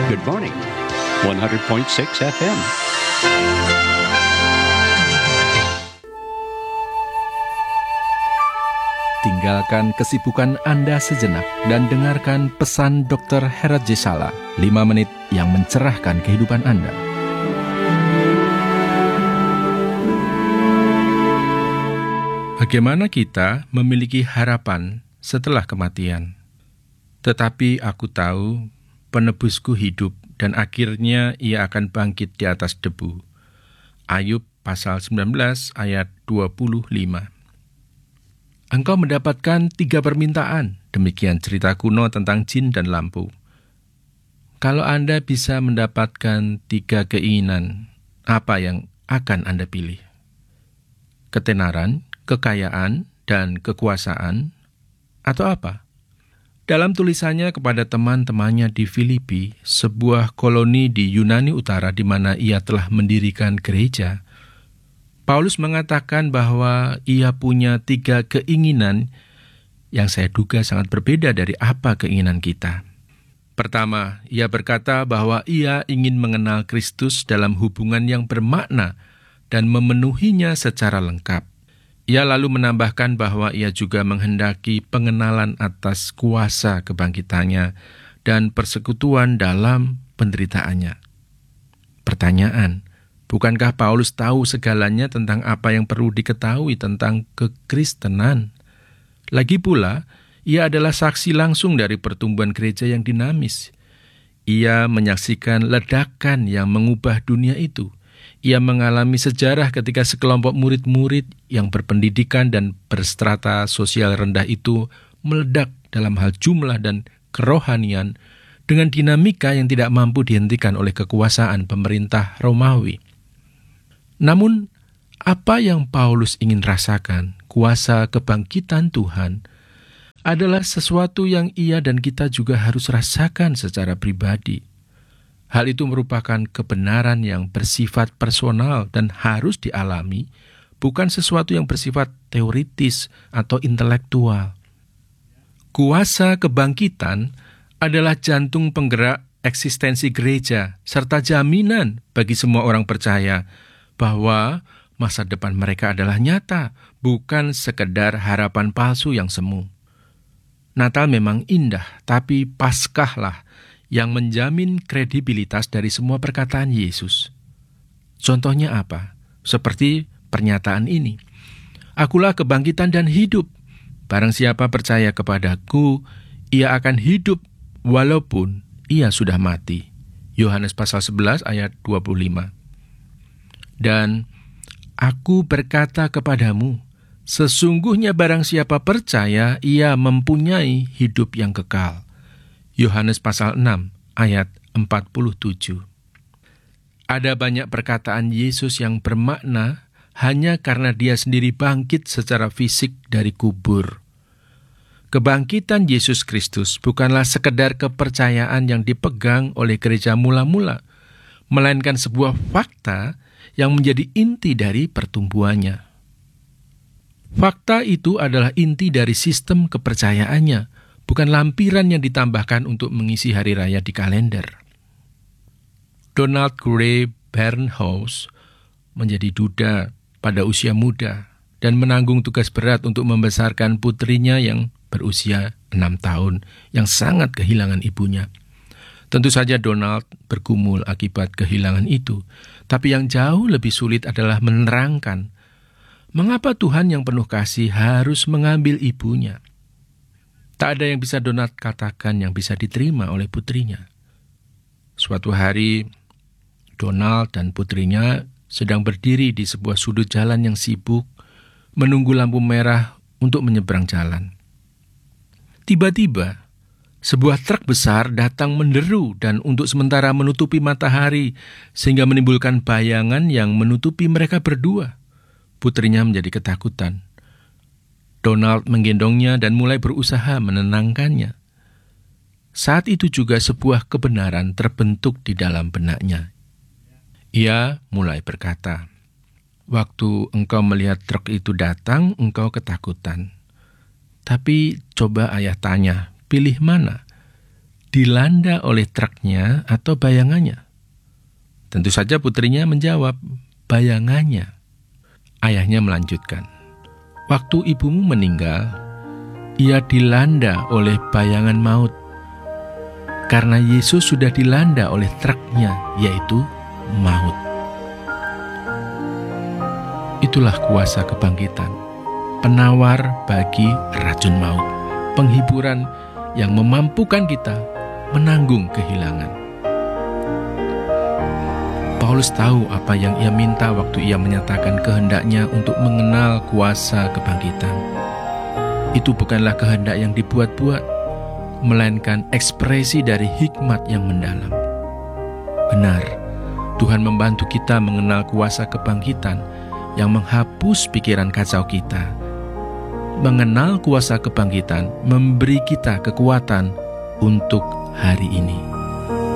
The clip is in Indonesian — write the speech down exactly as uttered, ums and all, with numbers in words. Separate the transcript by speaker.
Speaker 1: Good morning, one hundred point six F M.
Speaker 2: Tinggalkan kesibukan Anda sejenak dan dengarkan pesan dokter Herat Jesala, lima menit yang mencerahkan kehidupan Anda. Bagaimana kita memiliki harapan setelah kematian? Tetapi aku tahu penebusku hidup dan akhirnya ia akan bangkit di atas debu. Ayub pasal sembilan belas ayat dua puluh lima. Engkau mendapatkan tiga permintaan, demikian cerita kuno tentang jin dan lampu. Kalau Anda bisa mendapatkan tiga keinginan, apa yang akan Anda pilih? Ketenaran, kekayaan, dan kekuasaan, atau apa? Dalam tulisannya kepada teman-temannya di Filipi, sebuah koloni di Yunani Utara di mana ia telah mendirikan gereja, Paulus mengatakan bahwa ia punya tiga keinginan yang saya duga sangat berbeda dari apa keinginan kita. Pertama, ia berkata bahwa ia ingin mengenal Kristus dalam hubungan yang bermakna dan memenuhinya secara lengkap. Ia lalu menambahkan bahwa ia juga menghendaki pengenalan atas kuasa kebangkitannya dan persekutuan dalam penderitaannya. Pertanyaan, bukankah Paulus tahu segalanya tentang apa yang perlu diketahui tentang kekristenan? Lagi pula, ia adalah saksi langsung dari pertumbuhan gereja yang dinamis. Ia menyaksikan ledakan yang mengubah dunia itu. Ia mengalami sejarah ketika sekelompok murid-murid yang berpendidikan dan berstrata sosial rendah itu meledak dalam hal jumlah dan kerohanian dengan dinamika yang tidak mampu dihentikan oleh kekuasaan pemerintah Romawi. Namun, apa yang Paulus ingin rasakan, kuasa kebangkitan Tuhan, adalah sesuatu yang ia dan kita juga harus rasakan secara pribadi. Hal itu merupakan kebenaran yang bersifat personal dan harus dialami, bukan sesuatu yang bersifat teoritis atau intelektual. Kuasa kebangkitan adalah jantung penggerak eksistensi gereja, serta jaminan bagi semua orang percaya bahwa masa depan mereka adalah nyata, bukan sekedar harapan palsu yang semu. Natal memang indah, tapi Paskahlah yang menjamin kredibilitas dari semua perkataan Yesus. Contohnya apa? Seperti pernyataan ini, Akulah kebangkitan dan hidup. Barang siapa percaya kepadaku, ia akan hidup walaupun ia sudah mati. Yohanes pasal sebelas ayat dua puluh lima. Dan aku berkata kepadamu, sesungguhnya barang siapa percaya, ia mempunyai hidup yang kekal. Yohanes pasal enam ayat empat puluh tujuh. Ada banyak perkataan Yesus yang bermakna hanya karena dia sendiri bangkit secara fisik dari kubur. Kebangkitan Yesus Kristus bukanlah sekedar kepercayaan yang dipegang oleh gereja mula-mula, melainkan sebuah fakta yang menjadi inti dari pertumbuhannya. Fakta itu adalah inti dari sistem kepercayaannya, bukan lampiran yang ditambahkan untuk mengisi hari raya di kalender. Donald Grey Barnhouse menjadi duda pada usia muda dan menanggung tugas berat untuk membesarkan putrinya yang berusia enam tahun yang sangat kehilangan ibunya. Tentu saja Donald bergumul akibat kehilangan itu, tapi yang jauh lebih sulit adalah menerangkan mengapa Tuhan yang penuh kasih harus mengambil ibunya. Tak ada yang bisa Donald katakan yang bisa diterima oleh putrinya. Suatu hari, Donald dan putrinya sedang berdiri di sebuah sudut jalan yang sibuk, menunggu lampu merah untuk menyeberang jalan. Tiba-tiba, sebuah truk besar datang menderu dan untuk sementara menutupi matahari, sehingga menimbulkan bayangan yang menutupi mereka berdua. Putrinya menjadi ketakutan. Donald menggendongnya dan mulai berusaha menenangkannya. Saat itu juga sebuah kebenaran terbentuk di dalam benaknya. Ia mulai berkata, "Waktu engkau melihat truk itu datang, engkau ketakutan. Tapi coba ayah tanya, pilih mana? dilanda oleh truknya atau bayangannya? Tentu saja putrinya menjawab, bayangannya. Ayahnya melanjutkan, waktu ibumu meninggal, ia dilanda oleh bayangan maut. Karena Yesus sudah dilanda oleh truknya, yaitu maut. Itulah kuasa kebangkitan, penawar bagi racun maut, penghiburan yang memampukan kita menanggung kehilangan. Paulus tahu apa yang ia minta waktu ia menyatakan kehendaknya untuk mengenal kuasa kebangkitan. Itu bukanlah kehendak yang dibuat-buat, melainkan ekspresi dari hikmat yang mendalam. Benar, Tuhan membantu kita mengenal kuasa kebangkitan yang menghapus pikiran kacau kita. Mengenal kuasa kebangkitan memberi kita kekuatan untuk hari ini.